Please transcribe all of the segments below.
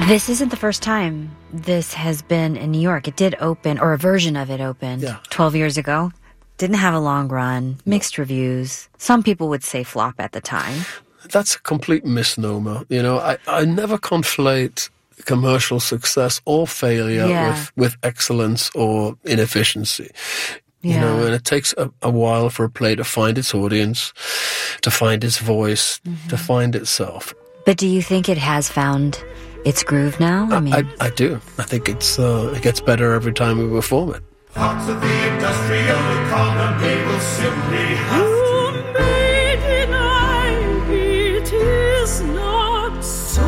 This isn't the first time this has been in New York. It did open, or a version of it opened, 12 years ago. Didn't have a long run, mixed reviews. Some people would say flop at the time. That's a complete misnomer. You know, I never conflate commercial success or failure with excellence or inefficiency. You know, and it takes a while for a play to find its audience, to find its voice, to find itself. But do you think it has found its groove now? I do. I think it gets better every time we perform it. Parts of the industrial economy will simply have to... It is not so.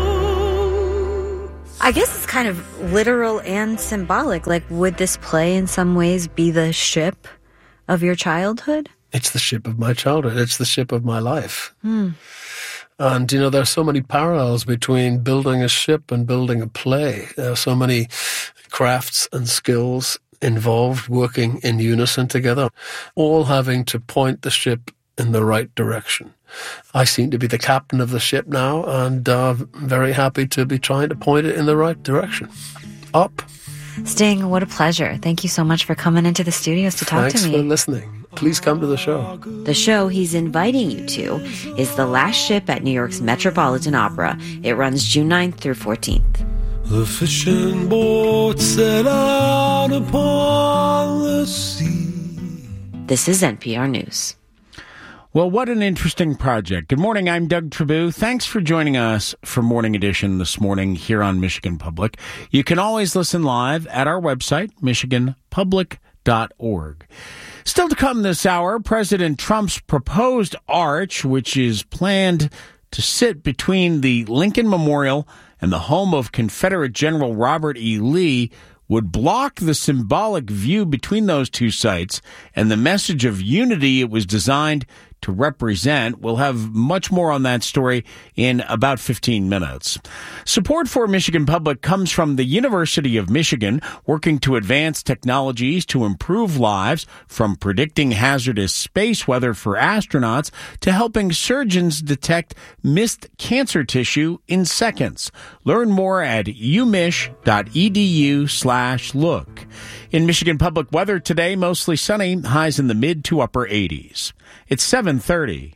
I guess it's kind of literal and symbolic. Like, would this play in some ways be the ship of your childhood? It's the ship of my childhood. It's the ship of my life. And, you know, there are so many parallels between building a ship and building a play. There are so many crafts and skills involved working in unison together, all having to point the ship in the right direction. I seem to be the captain of the ship now, and very happy to be trying to point it in the right direction. Up. Sting, what a pleasure. Thank you so much for coming into the studios to talk to me. Thanks for listening. Please come to the show. The show he's inviting you to is The Last Ship at New York's Metropolitan Opera. It runs June 9th through 14th. The fishing boat set out upon the sea. This is NPR News. Well, what an interesting project. Good morning, I'm Doug Tribou. Thanks for joining us for Morning Edition this morning here on Michigan Public. You can always listen live at our website, michiganpublic.org. Still to come this hour, President Trump's proposed arch, which is planned to sit between the Lincoln Memorial and the home of Confederate General Robert E. Lee, would block the symbolic view between those two sites and the message of unity it was designed to represent. We'll have much more on that story in about 15 minutes. Support for Michigan Public comes from the University of Michigan, working to advance technologies to improve lives, from predicting hazardous space weather for astronauts to helping surgeons detect missed cancer tissue in seconds. Learn more at umich.edu/look. In Michigan Public weather today, mostly sunny, highs in the mid to upper 80s. It's 7:30.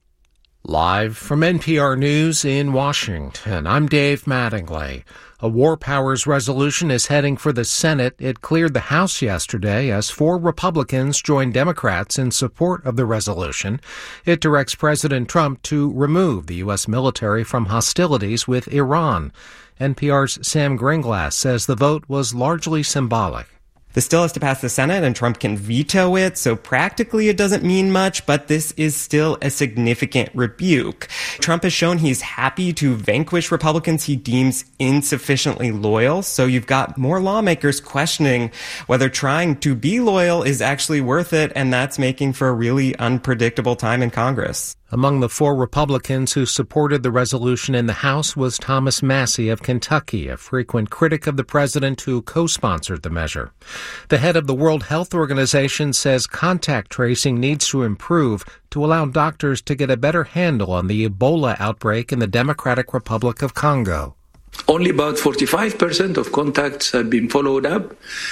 Live from NPR News in Washington, I'm Dave Mattingly. A War Powers resolution is heading for the Senate. It cleared the House yesterday as 4 Republicans joined Democrats in support of the resolution. It directs President Trump to remove the U.S. military from hostilities with Iran. NPR's Sam Gringlass says the vote was largely symbolic. This still has to pass the Senate, and Trump can veto it, so practically it doesn't mean much, but this is still a significant rebuke. Trump has shown he's happy to vanquish Republicans he deems insufficiently loyal, so you've got more lawmakers questioning whether trying to be loyal is actually worth it, and that's making for a really unpredictable time in Congress. Among the 4 Republicans who supported the resolution in the House was Thomas Massie of Kentucky, a frequent critic of the president who co-sponsored the measure. The head of the World Health Organization says contact tracing needs to improve to allow doctors to get a better handle on the Ebola outbreak in the Democratic Republic of Congo. Only about 45% of contacts have been followed up,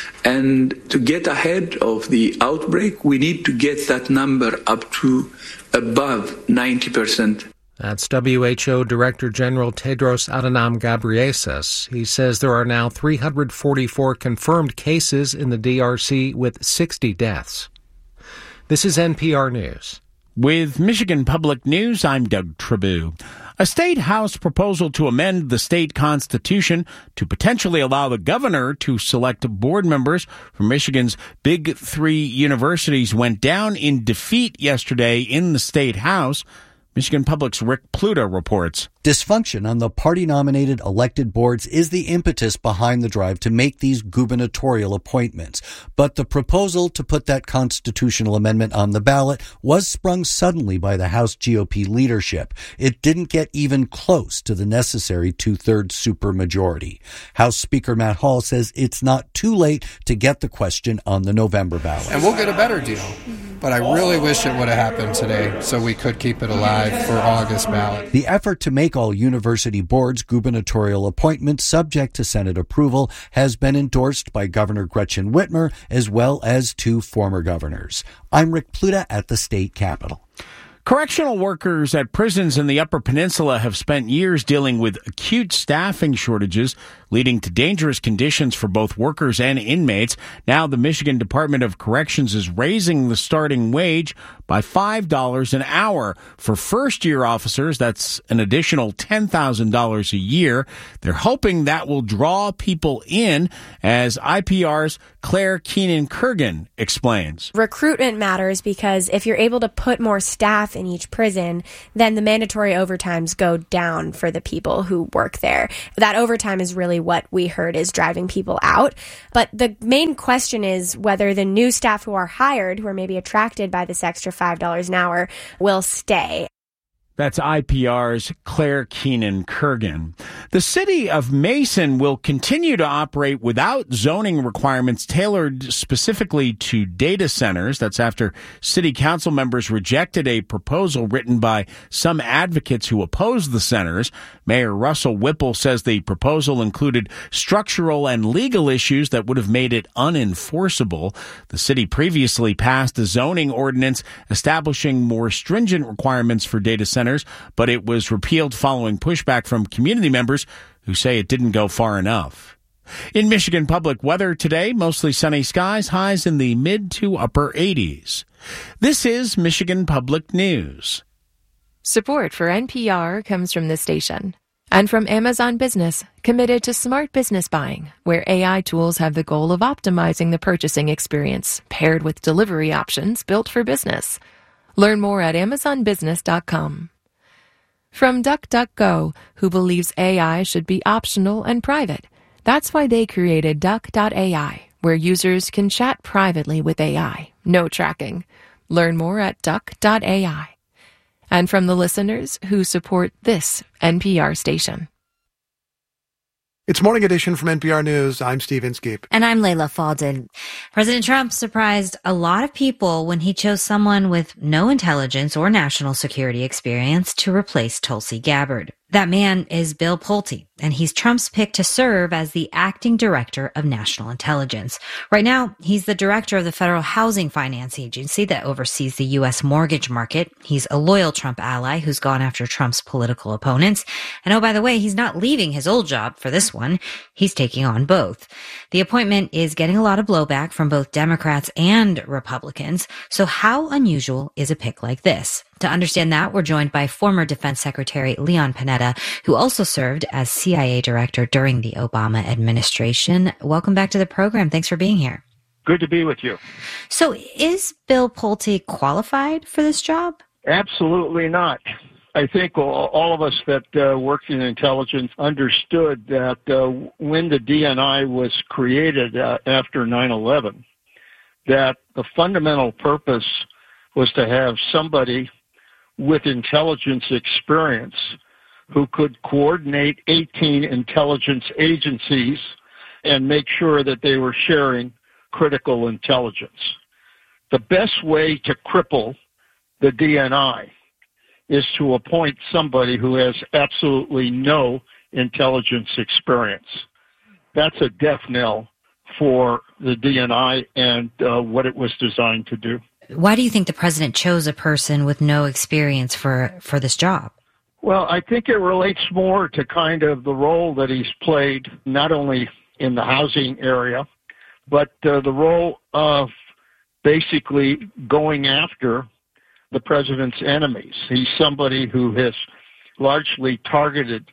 and to get ahead of the outbreak, we need to get that number up to above 90%. That's WHO Director General Tedros Adhanom Ghebreyesus. He says there are now 344 confirmed cases in the DRC with 60 deaths. This is NPR News. With Michigan Public News, I'm Doug Tribou. A state house proposal to amend the state constitution to potentially allow the governor to select board members for Michigan's Big 3 universities went down in defeat yesterday in the state house. Michigan Public's Rick Pluta reports. Dysfunction on the party-nominated elected boards is the impetus behind the drive to make these gubernatorial appointments. But the proposal to put that constitutional amendment on the ballot was sprung suddenly by the House GOP leadership. It didn't get even close to the necessary 2/3 supermajority. House Speaker Matt Hall says it's not too late to get the question on the November ballot. And we'll get a better deal. but I really wish it would have happened today so we could keep it alive for August ballot. The effort to make all university boards gubernatorial appointments subject to Senate approval has been endorsed by Governor Gretchen Whitmer as well as 2 former governors. I'm Rick Pluta at the state capitol. Correctional workers at prisons in the Upper Peninsula have spent years dealing with acute staffing shortages, leading to dangerous conditions for both workers and inmates. Now the Michigan Department of Corrections is raising the starting wage by $5 an hour. For first-year officers, that's an additional $10,000 a year. They're hoping that will draw people in, as IPR's Claire Keenan-Kurgan explains. Recruitment matters because if you're able to put more staff in each prison, then the mandatory overtimes go down for the people who work there. That overtime is really what we heard is driving people out. But the main question is whether the new staff who are hired, who are maybe attracted by this extra $5 an hour, will stay. That's IPR's Claire Keenan-Kurgan. The city of Mason will continue to operate without zoning requirements tailored specifically to data centers. That's after city council members rejected a proposal written by some advocates who oppose the centers. Mayor Russell Whipple says the proposal included structural and legal issues that would have made it unenforceable. The city previously passed a zoning ordinance establishing more stringent requirements for data centers, but it was repealed following pushback from community members who say it didn't go far enough. In Michigan public weather today, mostly sunny skies, highs in the mid to upper 80s. This is Michigan Public News. Support for NPR comes from this station and from Amazon Business, committed to smart business buying, where AI tools have the goal of optimizing the purchasing experience, paired with delivery options built for business. Learn more at amazonbusiness.com. From DuckDuckGo, who believes AI should be optional and private. That's why they created Duck.ai, where users can chat privately with AI. No tracking. Learn more at Duck.ai. And from the listeners who support this NPR station. It's Morning Edition from NPR News. I'm Steve Inskeep. And I'm Layla Faldin. President Trump surprised a lot of people when he chose someone with no intelligence or national security experience to replace Tulsi Gabbard. That man is Bill Pulte, and he's Trump's pick to serve as the acting director of national intelligence. Right now, he's the director of the Federal Housing Finance Agency that oversees the U.S. mortgage market. He's a loyal Trump ally who's gone after Trump's political opponents. And oh, by the way, he's not leaving his old job for this one. He's taking on both. The appointment is getting a lot of blowback from both Democrats and Republicans. So how unusual is a pick like this? To understand that, we're joined by former Defense Secretary Leon Panetta, who also served as CIA director during the Obama administration. Welcome back to the program. Thanks for being here. Good to be with you. So is Bill Pulte qualified for this job? Absolutely not. I think all of us that worked in intelligence understood that when the DNI was created after 9/11, that the fundamental purpose was to have somebody with intelligence experience who could coordinate 18 intelligence agencies and make sure that they were sharing critical intelligence. The best way to cripple the DNI is to appoint somebody who has absolutely no intelligence experience. That's a death knell for the DNI and what it was designed to do. Why do you think the president chose a person with no experience for this job? Well, I think it relates more to kind of the role that he's played, not only in the housing area, but the role of basically going after the president's enemies. He's somebody who has largely targeted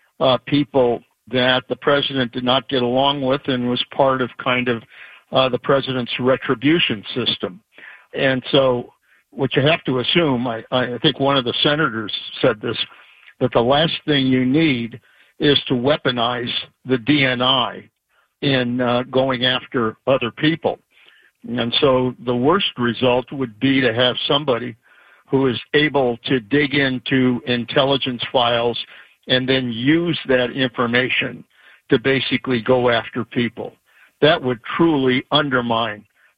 people that the president did not get along with and was part of kind of the president's retribution system. And so what you have to assume, I think one of the senators said this, that the last thing you need is to weaponize the DNI in going after other people. And so the worst result would be to have somebody who is able to dig into intelligence files and then use that information to basically go after people. That would truly undermine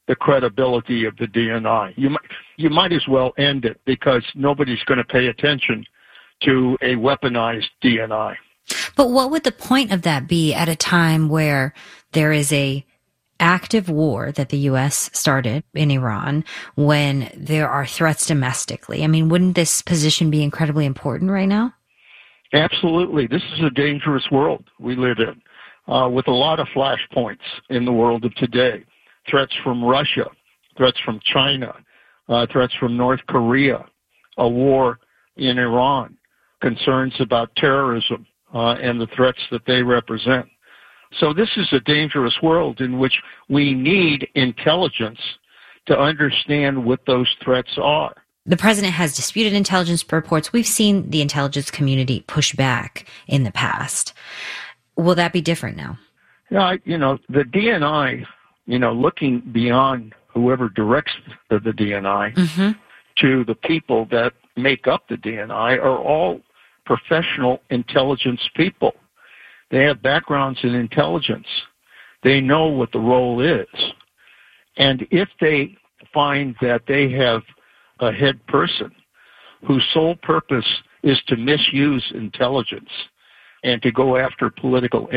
the credibility of the DNI. You might as well end it because nobody's going to pay attention to a weaponized DNI. But what would the point of that be at a time where there is a active war that the U.S. started in Iran, when there are threats domestically? I mean, wouldn't this position be incredibly important right now? Absolutely. This is a dangerous world we live in, with a lot of flashpoints in the world of today. Threats from Russia, threats from China, threats from North Korea, a war in Iran, concerns about terrorism and the threats that they represent. So this is a dangerous world in which we need intelligence to understand what those threats are. The president has disputed intelligence reports. We've seen the intelligence community push back in the past. Will that be different now? Yeah, the DNI, looking beyond whoever directs the DNI to the people that make up the DNI are all professional intelligence people. They have backgrounds in intelligence. They know what the role is. And if they find that they have a head person whose sole purpose is to misuse intelligence and to go after political